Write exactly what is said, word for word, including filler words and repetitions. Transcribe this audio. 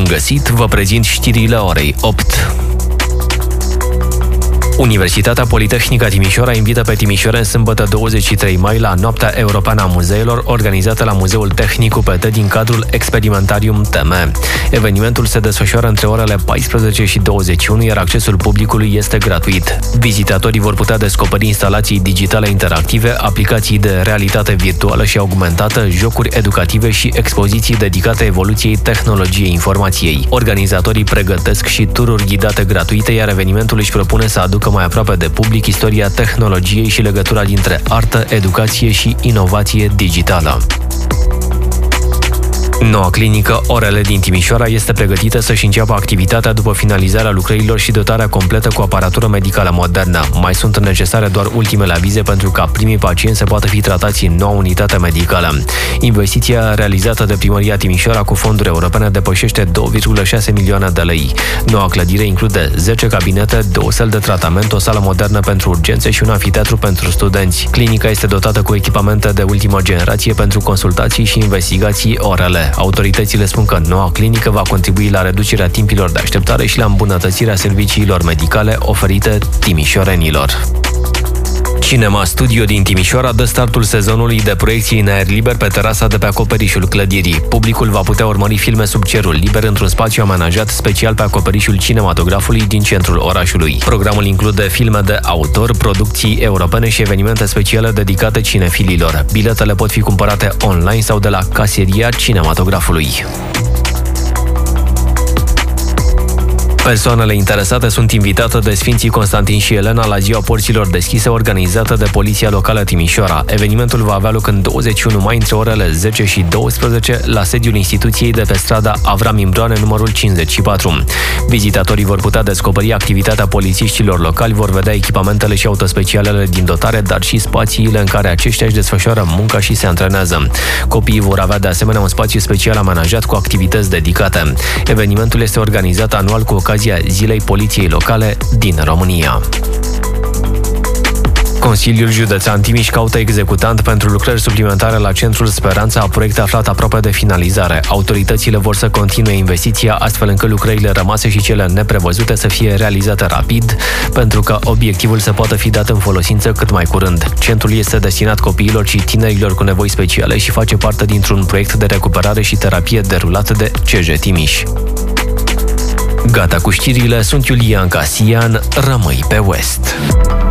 Bun găsit, vă prezint știrile orei opt. Universitatea Politehnică Timișoara invită pe timișoreni sâmbătă douăzeci și trei mai la Noaptea Europeană a Muzeelor, organizată la Muzeul Tehnic U P T din cadrul Experimentarium T M. Evenimentul se desfășoară între orele paisprezece și douăzeci și unu, iar accesul publicului este gratuit. Vizitatorii vor putea descoperi instalații digitale interactive, aplicații de realitate virtuală și augmentată, jocuri educative și expoziții dedicate evoluției tehnologiei informației. Organizatorii pregătesc și tururi ghidate gratuite, iar evenimentul își propune să aducă mai aproape de public istoria tehnologiei și legătura dintre artă, educație și inovație digitală. Noua clinică Orele din Timișoara este pregătită să-și înceapă activitatea după finalizarea lucrărilor și dotarea completă cu aparatură medicală modernă. Mai sunt necesare doar ultimele avize pentru ca primii pacienți să poată fi tratați în noua unitate medicală. Investiția realizată de Primăria Timișoara cu fonduri europene depășește două virgulă șase milioane de lei. Noua clădire include zece cabinete, două săli de tratament, o sală modernă pentru urgențe și un anfiteatru pentru studenți. Clinica este dotată cu echipamente de ultimă generație pentru consultații și investigații orale. Autoritățile spun că noua clinică va contribui la reducerea timpilor de așteptare și la îmbunătățirea serviciilor medicale oferite timișorenilor. Cinema Studio din Timișoara dă startul sezonului de proiecții în aer liber pe terasa de pe acoperișul clădirii. Publicul va putea urmări filme sub cerul liber într-un spațiu amenajat special pe acoperișul cinematografului din centrul orașului. Programul include filme de autor, producții europene și evenimente speciale dedicate cinefililor. Biletele pot fi cumpărate online sau de la caseria cinematografului. Persoanele interesate sunt invitate de Sfinții Constantin și Elena la Ziua Porților Deschise, organizată de Poliția Locală Timișoara. Evenimentul va avea loc în douăzeci și unu mai între orele zece și douăsprezece la sediul instituției de pe strada Avram Imbroane, numărul cincizeci și patru. Vizitatorii vor putea descoperi activitatea polițiștilor locali, vor vedea echipamentele și autospecialele din dotare, dar și spațiile în care aceștia își desfășoară munca și se antrenează. Copiii vor avea de asemenea un spațiu special amenajat cu activități dedicate. Evenimentul este organizat anual cu ocazia Zilei Poliției Locale din România. Consiliul Județean Timiș caută executant pentru lucrări suplimentare la Centrul Speranța, proiect aflat aproape de finalizare. Autoritățile vor să continue investiția astfel încât lucrările rămase și cele neprevăzute să fie realizate rapid, pentru că obiectivul să poată fi dat în folosință cât mai curând. Centrul este destinat copiilor și tinerilor cu nevoi speciale și face parte dintr-un proiect de recuperare și terapie derulat de C J Timiș. Gata cu știrile, sunt Iulian Casian, rămâi pe West.